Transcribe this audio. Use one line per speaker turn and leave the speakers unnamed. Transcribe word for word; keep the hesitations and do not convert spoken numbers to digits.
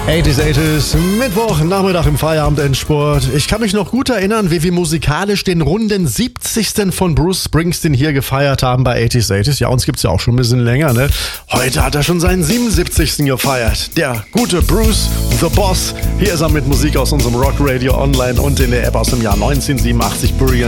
achtziger, achtziger, Mittwoch, Nachmittag im Feierabendendsport. Ich kann mich noch gut erinnern, wie wir musikalisch den runden siebzigsten von Bruce Springsteen hier gefeiert haben bei achtziger, achtziger. Ja, uns gibt's ja auch schon ein bisschen länger, ne? Heute hat er schon seinen siebenundsiebzigsten gefeiert. Der gute Bruce, The Boss. Hier ist er mit Musik aus unserem Rock Radio Online und in der App aus dem Jahr neunzehnhundertsiebenundachtzig. Burial